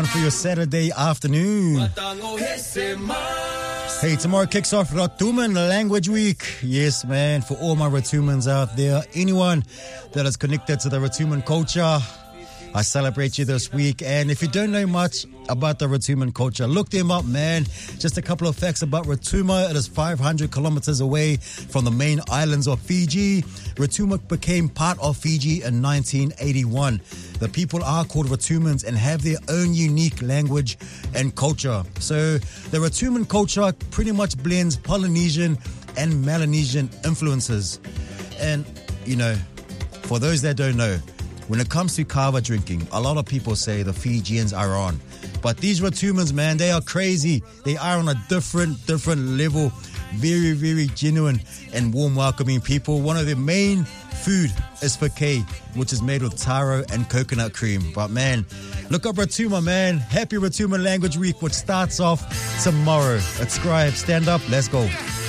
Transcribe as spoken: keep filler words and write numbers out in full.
for your Saturday afternoon. Hey, tomorrow kicks off Ratuman Language Week. Yes, man, for all my Ratumans out there, anyone that is connected to the Ratuman culture, I celebrate you this week. And if you don't know much about the Ratuman culture, look them up, man. Just a couple of facts about Rotuma. It is five hundred kilometers away from the main islands of Fiji. Rotuma became part of Fiji in nineteen eighty-one. The people are called Rotumans and have their own unique language and culture. So the Rotuman culture pretty much blends Polynesian and Melanesian influences. And, you know, for those that don't know, when it comes to kava drinking, a lot of people say the Fijians are on. But these Rotumans, man, they are crazy. They are on a different, different level. Very, very genuine and warm, welcoming people. One of their main food is whakei, which is made with taro and coconut cream. But, man, look up Rotuma, man. Happy Rotuma Language Week, which starts off tomorrow. At Scribe, stand up. Let's go.